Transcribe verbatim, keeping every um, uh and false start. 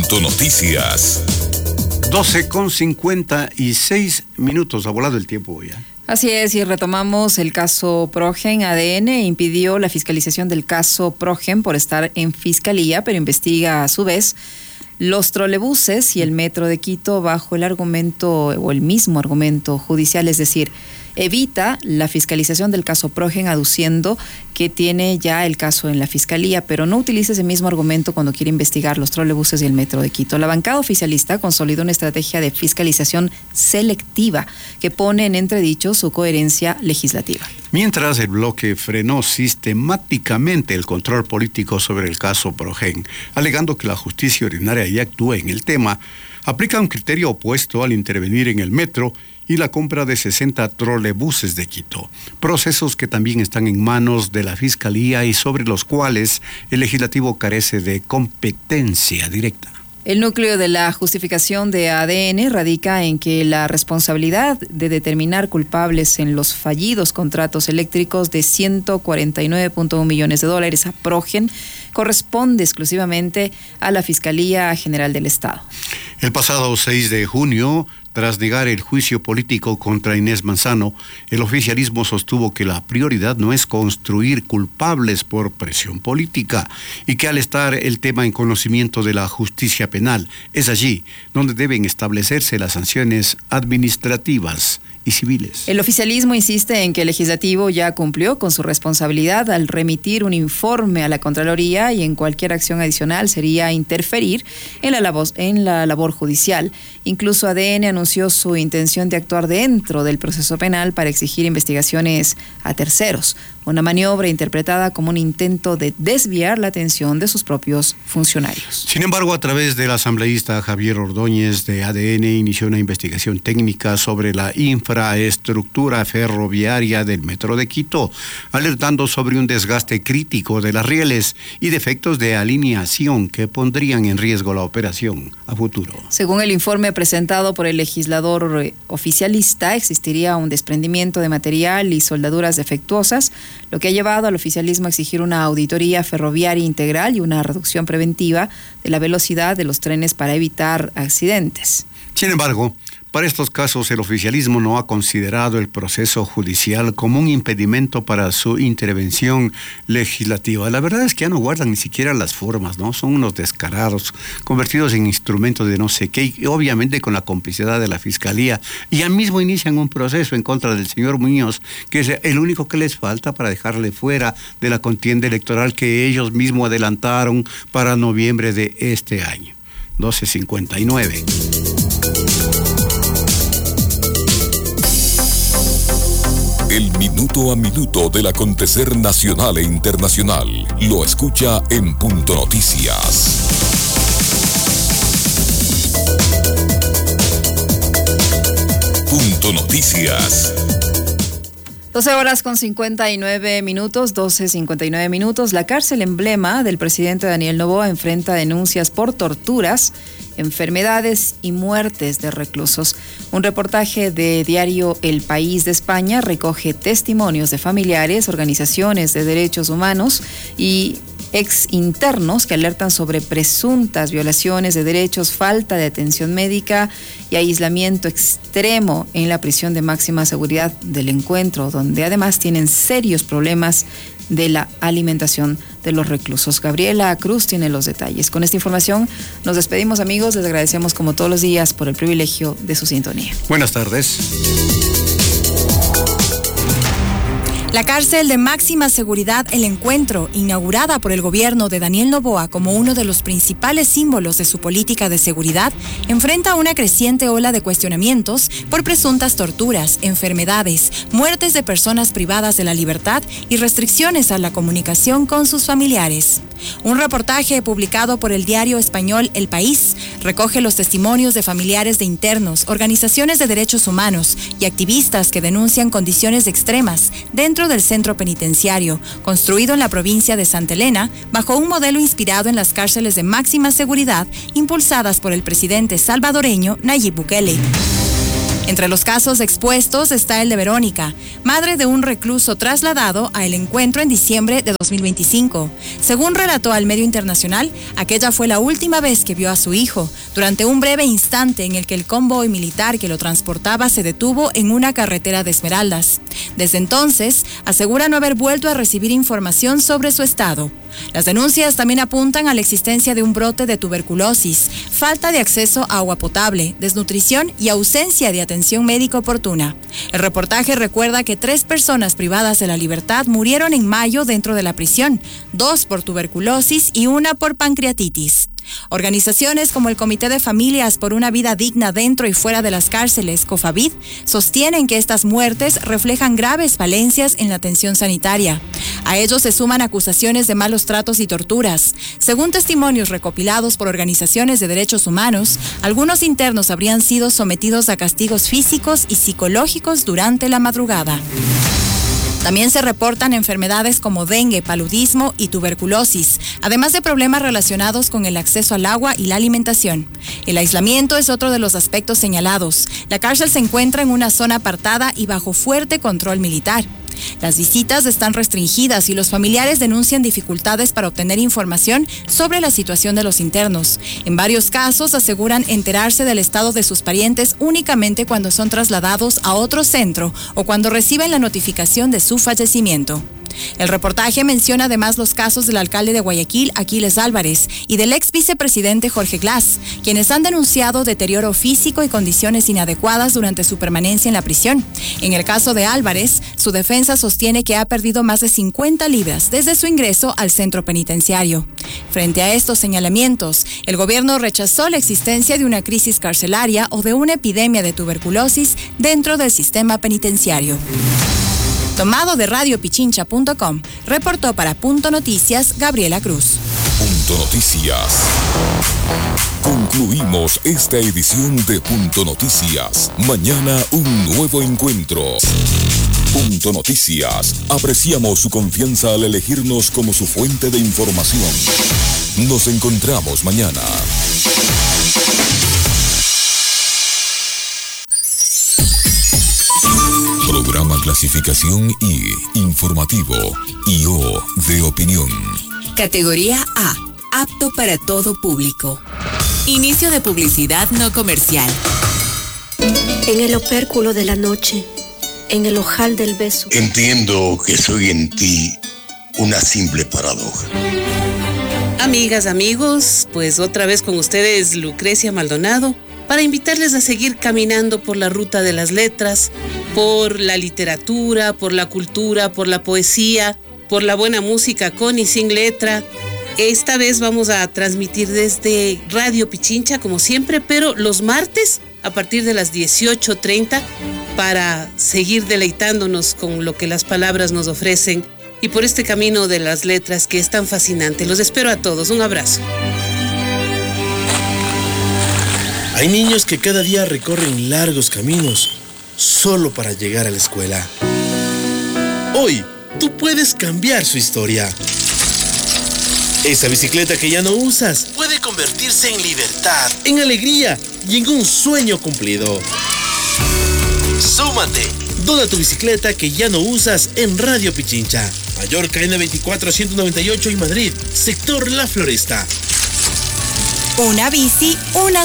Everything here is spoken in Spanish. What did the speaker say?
Punto Noticias. doce con cincuenta y seis minutos. Ha volado el tiempo ya. Así es, y retomamos el caso Progen. A D N impidió la fiscalización del caso Progen por estar en fiscalía, pero investiga a su vez los trolebuses y el metro de Quito bajo el argumento o el mismo argumento judicial, es decir, evita la fiscalización del caso Progen aduciendo que tiene ya el caso en la fiscalía, pero no utiliza ese mismo argumento cuando quiere investigar los trolebuses y el metro de Quito. La bancada oficialista consolidó una estrategia de fiscalización selectiva que pone en entredicho su coherencia legislativa. Mientras el bloque frenó sistemáticamente el control político sobre el caso Progen, alegando que la justicia ordinaria ya actúa en el tema, aplica un criterio opuesto al intervenir en el metro y la compra de sesenta trolebuses de Quito, procesos que también están en manos de la Fiscalía y sobre los cuales el Legislativo carece de competencia directa. El núcleo de la justificación de A D N radica en que la responsabilidad de determinar culpables en los fallidos contratos eléctricos de ciento cuarenta y nueve punto uno millones de dólares a Progen corresponde exclusivamente a la Fiscalía General del Estado. El pasado seis de junio, tras negar el juicio político contra Inés Manzano, el oficialismo sostuvo que la prioridad no es construir culpables por presión política y que al estar el tema en conocimiento de la justicia penal, es allí donde deben establecerse las sanciones administrativas y civiles. El oficialismo insiste en que el legislativo ya cumplió con su responsabilidad al remitir un informe a la Contraloría y en cualquier acción adicional sería interferir en la labor, en la labor judicial. Incluso A D N anunció su intención de actuar dentro del proceso penal para exigir investigaciones a terceros, una maniobra interpretada como un intento de desviar la atención de sus propios funcionarios. Sin embargo, a través del asambleísta Javier Ordóñez de A D N inició una investigación técnica sobre la infraestructura ferroviaria del metro de Quito, alertando sobre un desgaste crítico de las rieles y defectos de alineación que pondrían en riesgo la operación a futuro. Según el informe presentado por el legislador oficialista, existiría un desprendimiento de material y soldaduras defectuosas, lo que ha llevado al oficialismo a exigir una auditoría ferroviaria integral y una reducción preventiva de la velocidad de los trenes para evitar accidentes. Sin embargo, para estos casos el oficialismo no ha considerado el proceso judicial como un impedimento para su intervención legislativa. La verdad es que ya no guardan ni siquiera las formas, ¿no? Son unos descarados, convertidos en instrumentos de no sé qué, y obviamente con la complicidad de la Fiscalía. Y ya mismo inician un proceso en contra del señor Muñoz, que es el único que les falta para dejarle fuera de la contienda electoral que ellos mismos adelantaron para noviembre de este año. doce cincuenta y nueve. El minuto a minuto del acontecer nacional e internacional lo escucha en Punto Noticias. Punto Noticias. doce horas con cincuenta y nueve minutos, doce cincuenta y nueve minutos. La cárcel emblema del presidente Daniel Noboa enfrenta denuncias por torturas, enfermedades y muertes de reclusos. Un reportaje de diario El País de España recoge testimonios de familiares, organizaciones de derechos humanos y ex internos que alertan sobre presuntas violaciones de derechos, falta de atención médica y aislamiento extremo en la prisión de máxima seguridad del Encuentro, donde además tienen serios problemas de la alimentación de los reclusos. Gabriela Cruz tiene los detalles. Con esta información nos despedimos, amigos. Les agradecemos como todos los días por el privilegio de su sintonía. Buenas tardes. La cárcel de máxima seguridad El Encuentro, inaugurada por el gobierno de Daniel Noboa como uno de los principales símbolos de su política de seguridad, enfrenta una creciente ola de cuestionamientos por presuntas torturas, enfermedades, muertes de personas privadas de la libertad y restricciones a la comunicación con sus familiares. Un reportaje publicado por el diario español El País recoge los testimonios de familiares de internos, organizaciones de derechos humanos y activistas que denuncian condiciones extremas dentro del centro penitenciario, construido en la provincia de Santa Elena, bajo un modelo inspirado en las cárceles de máxima seguridad impulsadas por el presidente salvadoreño Nayib Bukele. Entre los casos expuestos está el de Verónica, madre de un recluso trasladado a El Encuentro en diciembre de dos mil veinticinco. Según relató al medio internacional, aquella fue la última vez que vio a su hijo, durante un breve instante en el que el convoy militar que lo transportaba se detuvo en una carretera de Esmeraldas. Desde entonces, asegura no haber vuelto a recibir información sobre su estado. Las denuncias también apuntan a la existencia de un brote de tuberculosis, falta de acceso a agua potable, desnutrición y ausencia de atención médica oportuna. El reportaje recuerda que tres personas privadas de la libertad murieron en mayo dentro de la prisión, dos por tuberculosis y una por pancreatitis. Organizaciones como el Comité de Familias por una Vida Digna dentro y fuera de las cárceles, COFAVID, sostienen que estas muertes reflejan graves falencias en la atención sanitaria. A ellos se suman acusaciones de malos tratos y torturas. Según testimonios recopilados por organizaciones de derechos humanos, algunos internos habrían sido sometidos a castigos físicos y psicológicos durante la madrugada. También se reportan enfermedades como dengue, paludismo y tuberculosis, además de problemas relacionados con el acceso al agua y la alimentación. El aislamiento es otro de los aspectos señalados. La cárcel se encuentra en una zona apartada y bajo fuerte control militar. Las visitas están restringidas y los familiares denuncian dificultades para obtener información sobre la situación de los internos. En varios casos aseguran enterarse del estado de sus parientes únicamente cuando son trasladados a otro centro o cuando reciben la notificación de su fallecimiento. El reportaje menciona además los casos del alcalde de Guayaquil, Aquiles Álvarez, y del ex vicepresidente Jorge Glass, quienes han denunciado deterioro físico y condiciones inadecuadas durante su permanencia en la prisión. En el caso de Álvarez, su defensa sostiene que ha perdido más de cincuenta libras desde su ingreso al centro penitenciario. Frente a estos señalamientos, el gobierno rechazó la existencia de una crisis carcelaria o de una epidemia de tuberculosis dentro del sistema penitenciario. Tomado de radio pichincha punto com, reportó para Punto Noticias Gabriela Cruz. Punto Noticias. Concluimos esta edición de Punto Noticias. Mañana un nuevo encuentro. Punto Noticias. Apreciamos su confianza al elegirnos como su fuente de información. Nos encontramos mañana. Programa Clasificación I, Informativo, I O de Opinión. Categoría A, apto para todo público. Inicio de publicidad no comercial. En el opérculo de la noche, en el ojal del beso. Entiendo que soy en ti una simple paradoja. Amigas, amigos, pues otra vez con ustedes Lucrecia Maldonado, para invitarles a seguir caminando por la ruta de las letras, por la literatura, por la cultura, por la poesía, por la buena música con y sin letra. Esta vez vamos a transmitir desde Radio Pichincha, como siempre, pero los martes a partir de las dieciocho treinta para seguir deleitándonos con lo que las palabras nos ofrecen y por este camino de las letras que es tan fascinante. Los espero a todos. Un abrazo. Hay niños que cada día recorren largos caminos solo para llegar a la escuela. Hoy, tú puedes cambiar su historia. Esa bicicleta que ya no usas puede convertirse en libertad, en alegría y en un sueño cumplido. Súmate. Dona tu bicicleta que ya no usas en Radio Pichincha. Mallorca N veinticuatro ciento noventa y ocho y Madrid, sector La Floresta. Una bici, una